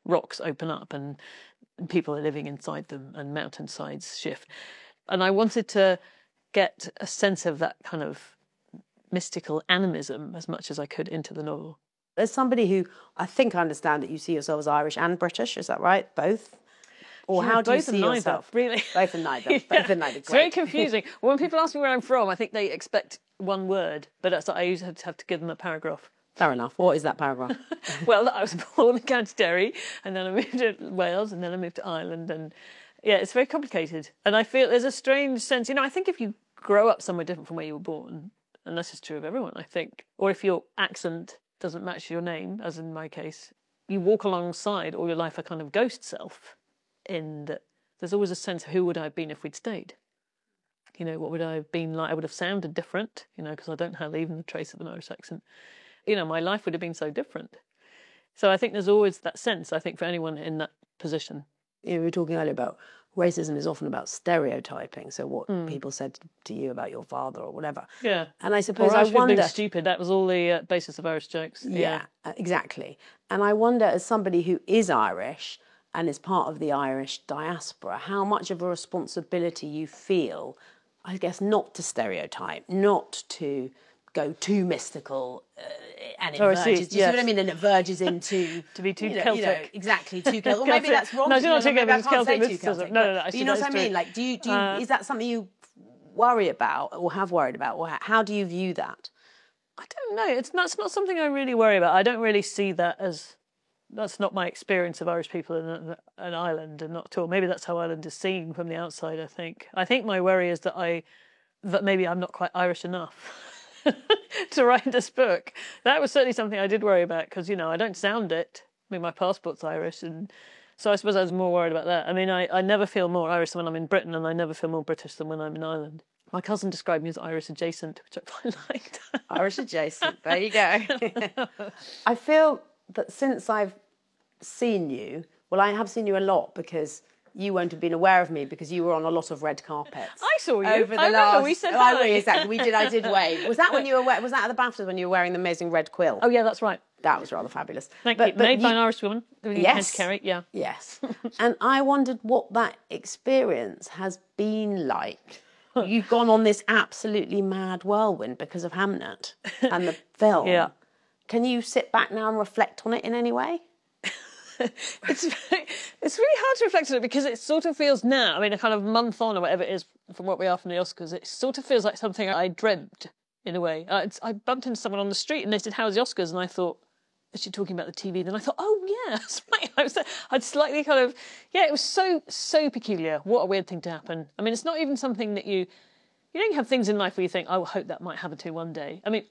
rocks open up and people are living inside them and mountainsides shift. And I wanted to get a sense of that kind of mystical animism as much as I could into the novel. There's somebody who, I think I understand that you see yourself as Irish and British, is that right? Both? Or how do you see yourself? Really? Both and neither. Yeah. Both and neither. It's very confusing. When people ask me where I'm from, I think they expect one word, but I usually have to give them a paragraph. Fair enough. What is that paragraph? Well, I was born in County Derry, and then I moved to Wales, and then I moved to Ireland, and yeah, it's very complicated. And I feel there's a strange sense, I think if you grow up somewhere different from where you were born, and this is true of everyone, I think, or if your accent doesn't match your name, as in my case, you walk alongside all your life a kind of ghost self, in that there's always a sense of who would I have been if we'd stayed. What would I have been like? I would have sounded different, because I don't have even the trace of an Irish accent. My life would have been so different. So I think there's always that sense, I think, for anyone in that position. We were talking earlier about racism is often about stereotyping, so what people said to you about your father or whatever. Yeah. And I suppose I wonder... wonder... stupid, that was all the basis of Irish jokes. Yeah, exactly. And I wonder, as somebody who is Irish and is part of the Irish diaspora, how much of a responsibility you feel, I guess, not to stereotype, not to go too mystical, and it verges. Do you see what I mean? And it verges into to be too Celtic. Exactly, too Celtic. Or maybe that's wrong. No, you're not taking it Celtic. Too Celtic. No. You know what I mean? Like, do you is that something you worry about or have worried about, or how do you view that? I don't know. It's not something I really worry about. I don't really see that as... That's not my experience of Irish people in an island, and not at all. Maybe that's how Ireland is seen from the outside, I think. I think my worry is that maybe I'm not quite Irish enough to write this book. That was certainly something I did worry about, because, I don't sound it. I mean, my passport's Irish, and so I suppose I was more worried about that. I mean, I never feel more Irish than when I'm in Britain, and I never feel more British than when I'm in Ireland. My cousin described me as Irish adjacent, which I quite liked. Irish adjacent, there you go. I feel that since I've seen you, well, I have seen you a lot, because you won't have been aware of me because you were on a lot of red carpets. I saw you. Over the last... we said hi. Exactly. I did wave. Was that when you were? Was that at the BAFTAs when you were wearing the amazing red quill? Oh yeah, that's right. That was rather fabulous. Thank you. Made by an Irish woman. Yes. Carry, yeah. Yes. And I wondered what that experience has been like. You've gone on this absolutely mad whirlwind because of Hamnet and the film. Yeah. Can you sit back now and reflect on it in any way? It's really hard to reflect on it, because it sort of feels now, I mean, a kind of month on or whatever it is from what we are from the Oscars, it sort of feels like something I dreamt in a way. I bumped into someone on the street and they said, "How's the Oscars?" And I thought, is she talking about the TV? Then I thought, oh yeah, that's right. I'd slightly kind of, it was so peculiar. What a weird thing to happen. I mean, it's not even something that you have things in life where you think, I will hope that might happen to one day. I mean,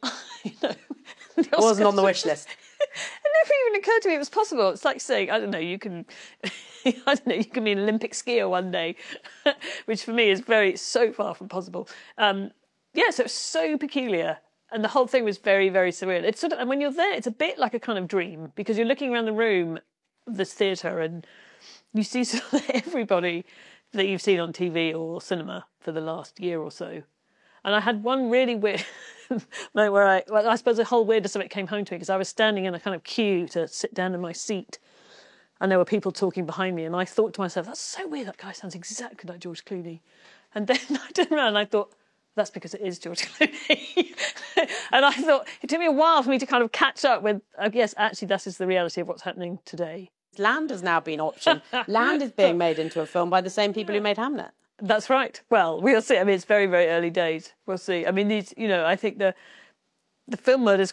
it wasn't on the wish list. It never even occurred to me it was possible. It's like saying, you can be an Olympic skier one day, which for me is so far from possible. So it's so peculiar. And the whole thing was very, very surreal. It's and when you're there, it's a bit like a kind of dream, because you're looking around the room of this theatre and you see sort of everybody that you've seen on TV or cinema for the last year or so. And I had one really weird moment where I suppose the whole weirdness of it came home to me, because I was standing in a kind of queue to sit down in my seat, and there were people talking behind me, and I thought to myself, that's so weird, that guy sounds exactly like George Clooney. And then I turned around and I thought, that's because it is George Clooney. And I thought, it took me a while for me to kind of catch up with, yes, actually, that is the reality of what's happening today. Land has now been optioned. Land is being made into a film by the same people who made Hamnet. That's right. Well, we'll see. I mean, it's very, very early days. We'll see. I mean, I think the film world is